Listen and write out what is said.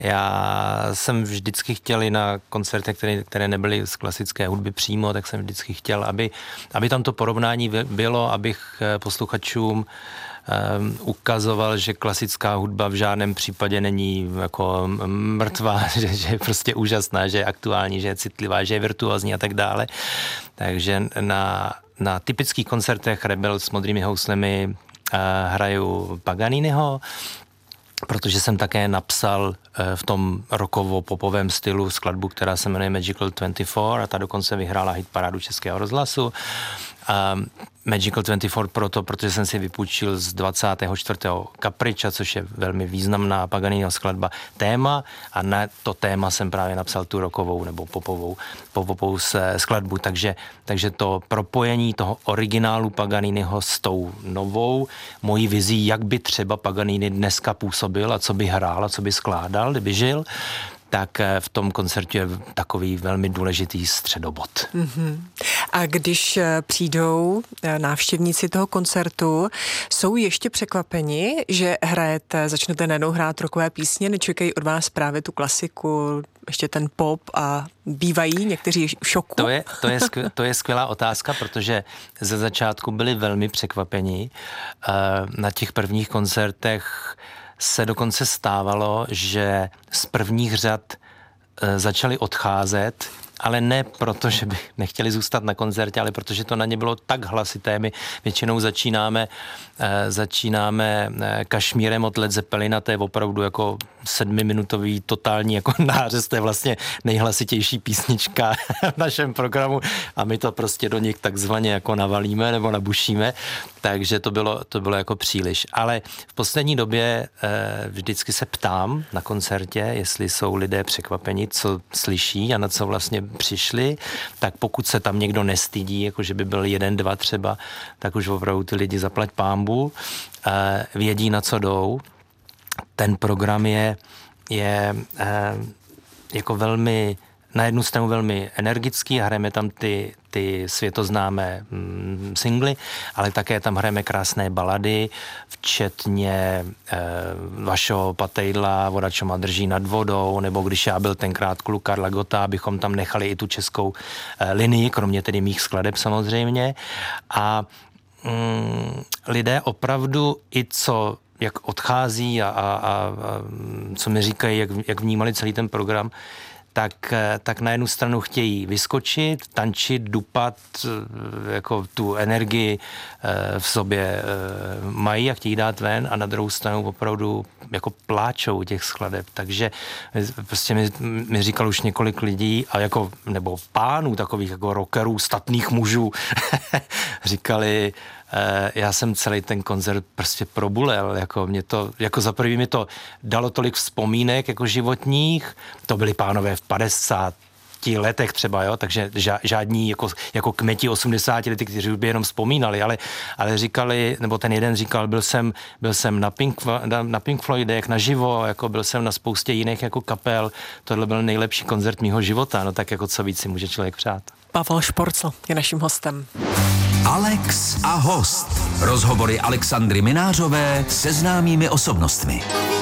Já jsem vždycky chtěl i na koncertech, které nebyly z klasické hudby přímo, tak jsem vždycky chtěl, aby tam to porovnání bylo, abych posluchačům ukazoval, že klasická hudba v žádném případě není jako mrtvá, že je prostě úžasná, že je aktuální, že je citlivá, že je virtuózní a tak dále. Takže na typických koncertech Rebel s Modrými houslemi hraju Paganiniho, protože jsem také napsal v tom rockovo-popovém stylu skladbu, která se jmenuje Magical 24 a ta dokonce vyhrála hitparádu Českého rozhlasu. Magical 24 protože jsem si vypůjčil z 24. Kapriča, což je velmi významná Paganiniho skladba, téma a na to téma jsem právě napsal tu rockovou nebo popovou skladbu, takže to propojení toho originálu Paganiniho s tou novou mojí vizí, jak by třeba Paganini dneska působil a co by hrál a co by skládal, kdyby žil, tak v tom koncertu je takový velmi důležitý středobod. Mm-hmm. A když přijdou návštěvníci toho koncertu, jsou ještě překvapeni, že začnete najednou hrát rockové písně, nečekají od vás právě tu klasiku, ještě ten pop a bývají někteří v šoku? To je skvělá otázka, protože ze začátku byli velmi překvapeni. Na těch prvních koncertech se dokonce stávalo, že z prvních řad začali odcházet, ale ne proto, že by nechtěli zůstat na koncertě, ale protože to na ně bylo tak hlasité. My většinou začínáme Kašmírem od Led Zeppelina, to je opravdu jako 7minutový totální jako nářez, to je vlastně nejhlasitější písnička v našem programu a my to prostě do nich takzvaně jako navalíme nebo nabušíme, takže to bylo jako příliš. Ale v poslední době vždycky se ptám na koncertě, jestli jsou lidé překvapeni, co slyší a na co vlastně přišli, tak pokud se tam někdo nestydí, jako že by byl 1, 2 třeba, tak už opravdu ty lidi zaplať pánbu, vědí, na co jdou. Ten program je jako velmi, na jednu stranu velmi energický, hrajeme tam ty světoznámé singly, ale také tam hrajeme krásné balady, včetně vašeho Patejdla, Voda, čo ma drží nad vodou, nebo Když já byl tenkrát kluk Karla Gotta, abychom tam nechali i tu českou linii, kromě tedy mých skladeb samozřejmě. A lidé opravdu jak odchází a co mi říkají, jak vnímali celý ten program, tak na jednu stranu chtějí vyskočit, tančit, dupat, jako tu energii v sobě mají a chtějí dát ven a na druhou stranu opravdu jako pláčou těch skladeb. Takže prostě mi říkal už několik lidí a nebo pánů takových jako rockerů, statných mužů říkali, já jsem celý ten koncert prostě probulel, jako za prvý mi to dalo tolik vzpomínek jako životních, to byli pánové v 50 letech třeba, jo, takže žádní jako kmeti 80 lety, kteří by jenom vzpomínali, ale říkali, nebo ten jeden říkal, byl jsem na Pink Floydech naživo, jako byl jsem na spoustě jiných jako kapel, tohle byl nejlepší koncert mýho života, no tak jako co víc si může člověk přát. Pavel Šporcl je naším hostem. Alex a host. Rozhovory Alexandry Minářové se známými osobnostmi.